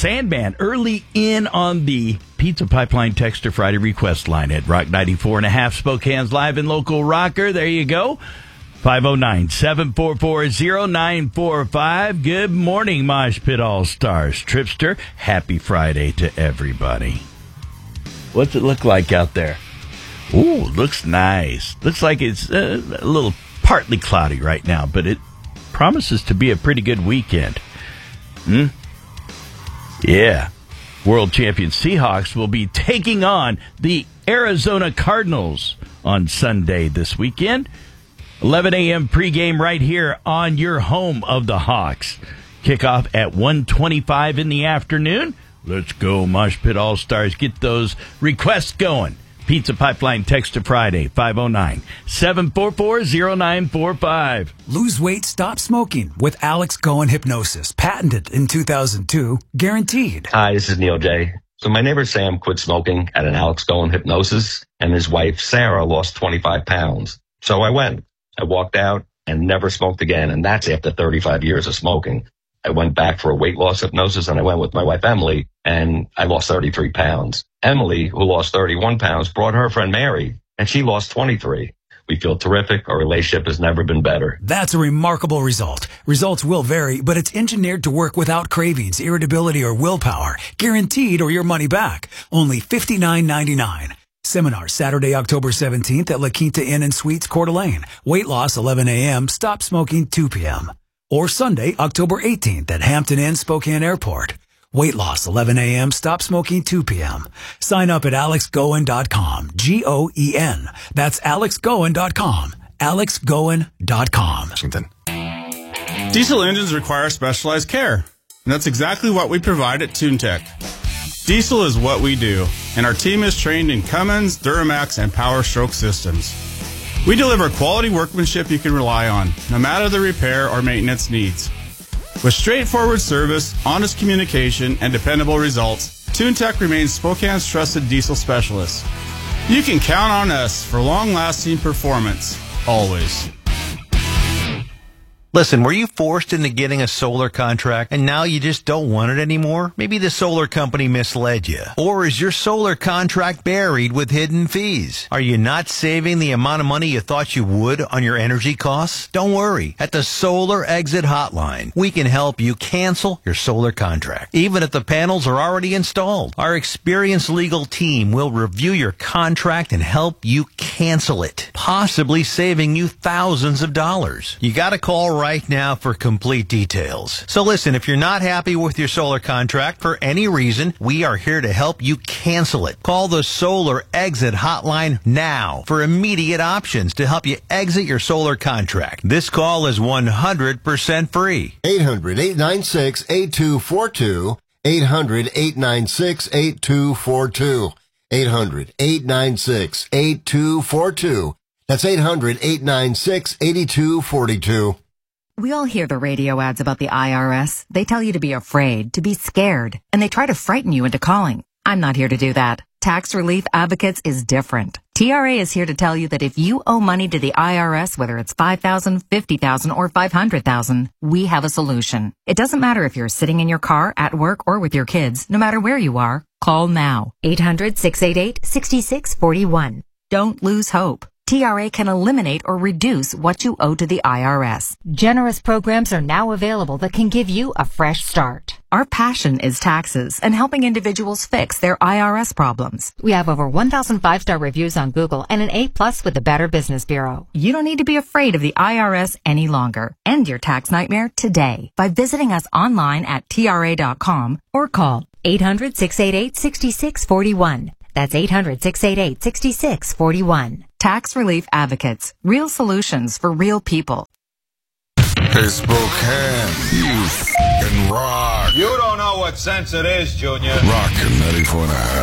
Sandman early in on the Pizza Pipeline Texter Friday request line at Rock 94.5 Spokane's live and local rocker. There you go. 509-744-0945. Good morning, Mosh Pit All-Stars. Tripster, happy Friday to everybody. What's it look like out there? Ooh, looks nice. Looks like it's a little partly cloudy right now, but it promises to be a pretty good weekend. Yeah. World champion Seahawks will be taking on the Arizona Cardinals on Sunday this weekend. 11 a.m. pregame right here on your home of the Hawks. Kickoff at 1:25 in the afternoon. Let's go, Mosh Pit All-Stars. Get those requests going. Pizza Pipeline text to Friday, 509-744-0945. Lose weight, stop smoking with Alex Goen Hypnosis. Patented in 2002. Guaranteed. Hi, this is Neil J. So my neighbor Sam quit smoking at an Alex Goen Hypnosis, and his wife Sarah lost 25 pounds. So I went. I walked out and never smoked again, and that's after 35 years of smoking. I went back for a weight loss hypnosis, and I went with my wife Emily, and I lost 33 pounds. Emily, who lost 31 pounds, brought her friend Mary, and she lost 23. We feel terrific. Our relationship has never been better. That's a remarkable result. Results will vary, but it's engineered to work without cravings, irritability, or willpower. Guaranteed or your money back. Only $59.99. Seminar Saturday, October 17th at La Quinta Inn and Suites, Coeur d'Alene. Weight loss 11 a.m., stop smoking 2 p.m. Or Sunday, October 18th at Hampton Inn, Spokane Airport. Weight loss 11 a.m., stop smoking 2 p.m. Sign up at alexgoen.com. G-O-E-N. That's alexgoen.com. alexgoen.com. Washington. Diesel engines require specialized care, and that's exactly what we provide at TuneTech. Diesel is what we do, and our team is trained in Cummins, Duramax, and Power Stroke systems. We deliver quality workmanship you can rely on, no matter the repair or maintenance needs. With straightforward service, honest communication, and dependable results, TuneTech remains Spokane's trusted diesel specialist. You can count on us for long-lasting performance, always. Listen, were you forced into getting a solar contract and now you just don't want it anymore? Maybe the solar company misled you. Or is your solar contract buried with hidden fees? Are you not saving the amount of money you thought you would on your energy costs? Don't worry. At the Solar Exit Hotline, we can help you cancel your solar contract, even if the panels are already installed. Our experienced legal team will review your contract and help you cancel it, possibly saving you thousands of dollars. You got to call right now for complete details. So listen, if you're not happy with your solar contract for any reason, we are here to help you cancel it. Call the Solar Exit Hotline now for immediate options to help you exit your solar contract. This call is 100% free. 800-896-8242. 800-896-8242. 800-896-8242. That's 800-896-8242. We all hear the radio ads about the IRS. They tell you to be afraid, to be scared, and they try to frighten you into calling. I'm not here to do that. Tax Relief Advocates is different. TRA is here to tell you that if you owe money to the IRS, whether it's $5,000, $50,000, or $500,000, we have a solution. It doesn't matter if you're sitting in your car, at work, or with your kids. No matter where you are, call now. 800-688-6641. Don't lose hope. TRA can eliminate or reduce what you owe to the IRS. Generous programs are now available that can give you a fresh start. Our passion is taxes and helping individuals fix their IRS problems. We have over 1,000 5-star reviews on Google and an A+ with the Better Business Bureau. You don't need to be afraid of the IRS any longer. End your tax nightmare today by visiting us online at TRA.com or call 800-688-6641. That's 800-688-6641. Tax Relief Advocates. Real solutions for real people. Hey, Spokane, you f***ing rock. You don't know what sense it is, Junior. Rockin' 94.5.